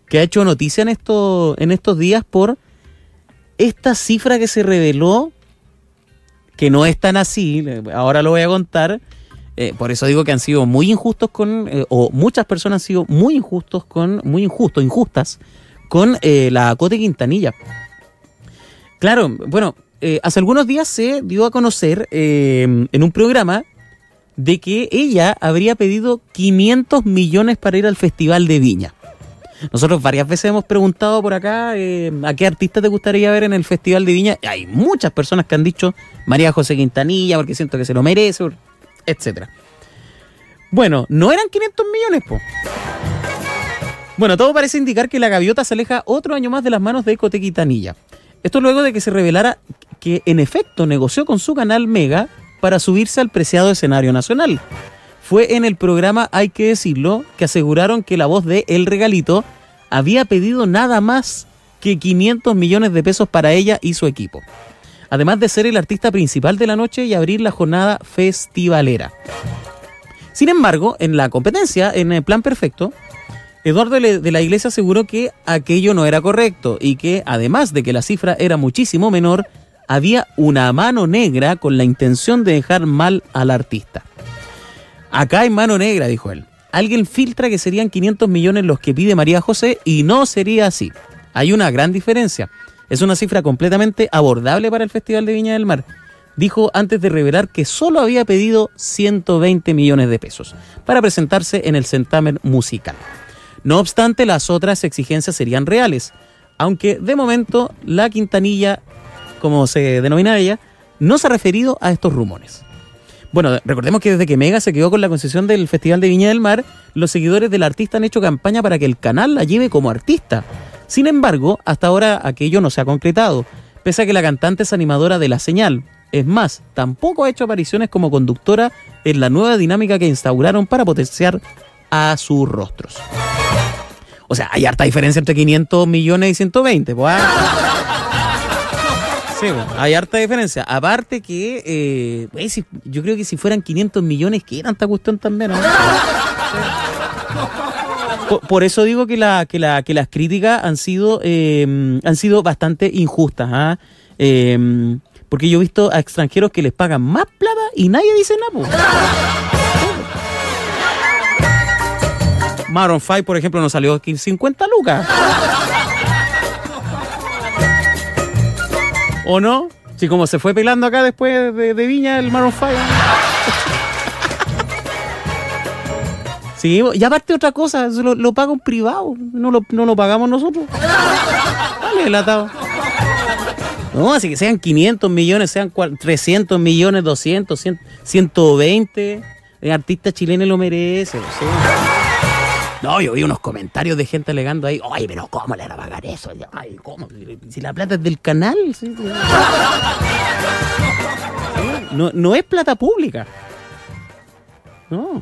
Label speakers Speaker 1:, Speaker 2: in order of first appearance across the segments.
Speaker 1: que ha hecho noticia en estos días por esta cifra que se reveló, que no es tan así, ahora lo voy a contar. Por eso digo que han sido muy injustos o muchas personas han sido muy injustas con la Cote Quintanilla. Claro, bueno, hace algunos días se dio a conocer en un programa de que ella habría pedido 500 millones para ir al Festival de Viña. Nosotros varias veces hemos preguntado por acá a qué artista te gustaría ver en el Festival de Viña. Hay muchas personas que han dicho María José Quintanilla porque siento que se lo merece, etcétera. Bueno, no eran 500 millones, po. Bueno, todo parece indicar que la gaviota se aleja otro año más de las manos de Cote Quintanilla. Esto luego de que se revelara que en efecto negoció con su canal Mega para subirse al preciado escenario nacional. Fue en el programa Hay que decirlo que aseguraron que la voz de El Regalito había pedido nada más que 500 millones de pesos para ella y su equipo. Además de ser el artista principal de la noche y abrir la jornada festivalera. Sin embargo, en la competencia, en el Plan Perfecto, Eduardo de la Iglesia aseguró que aquello no era correcto y que, además de que la cifra era muchísimo menor, había una mano negra con la intención de dejar mal al artista. Acá hay mano negra, dijo él. Alguien filtra que serían 500 millones los que pide María José y no sería así. Hay una gran diferencia. Es una cifra completamente abordable para el Festival de Viña del Mar. Dijo antes de revelar que solo había pedido 120 millones de pesos para presentarse en el certamen musical. No obstante, las otras exigencias serían reales, aunque de momento la Quintanilla, como se denomina ella, no se ha referido a estos rumores. Bueno, recordemos que desde que Mega se quedó con la concesión del Festival de Viña del Mar, los seguidores del artista han hecho campaña para que el canal la lleve como artista. Sin embargo, hasta ahora aquello no se ha concretado, pese a que la cantante es animadora de La Señal. Es más, tampoco ha hecho apariciones como conductora en la nueva dinámica que instauraron para potenciar a sus rostros. O sea, hay harta diferencia entre 500 millones y 120, pues. Sí, hay harta diferencia. Aparte que, yo creo que si fueran 500 millones, ¿qué era tanta cuestión también? ¿No? Sí. Por eso digo que las críticas han sido bastante injustas. Porque yo he visto a extranjeros que les pagan más plata y nadie dice nada. Maroon 5, por ejemplo, nos salió 50 lucas. ¿O no? Si como se fue pelando acá después de Viña el Maroon 5. Sí, y aparte otra cosa, lo paga un privado, no lo pagamos nosotros. Vale, el atado. No, así que sean 500 millones, sean 300 millones, 200, 120, el artista chileno lo merece. ¿Sí? No, yo vi unos comentarios de gente alegando ahí, oye, pero ¿cómo le van a pagar eso? Ay, ¿cómo? Si la plata es del canal. ¿Sí? No es plata pública. No.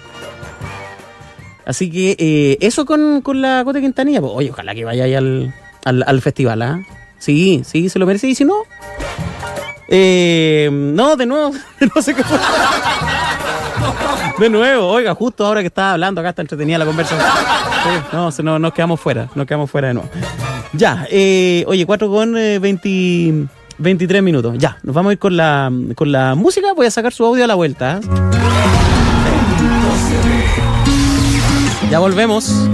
Speaker 1: Así que eso con la Cote Quintanilla. Pues, oye, ojalá que vaya ahí al festival, ¿ah? Sí, se lo merece. Y si no, no, de nuevo, no sé qué fue. De nuevo, oiga, justo ahora que estaba hablando, acá está entretenida la conversación. Sí, no, nos quedamos fuera de nuevo. Ya, oye, 4:23 minutos. Ya, nos vamos a ir con la música. Voy a sacar su audio a la vuelta. Ya volvemos.